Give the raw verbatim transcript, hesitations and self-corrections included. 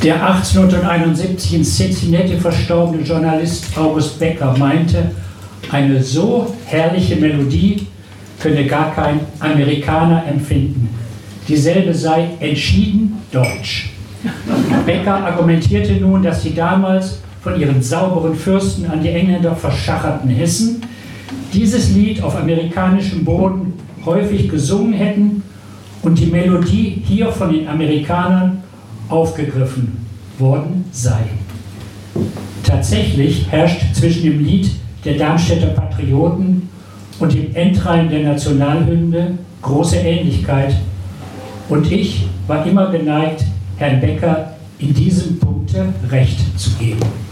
Der achtzehnhunderteinundsiebzig in Cincinnati verstorbene Journalist August Becker meinte, eine so herrliche Melodie könne gar kein Amerikaner empfinden. Dieselbe sei entschieden deutsch. Becker argumentierte nun, dass die damals von ihren sauberen Fürsten an die Engländer verschacherten Hessen dieses Lied auf amerikanischem Boden häufig gesungen hätten und die Melodie hier von den Amerikanern aufgegriffen worden sei. Tatsächlich herrscht zwischen dem Lied der Darmstädter Patrioten und dem Endreim der Nationalhymne große Ähnlichkeit, und ich war immer geneigt, Herrn Becker in diesem Punkte recht zu geben.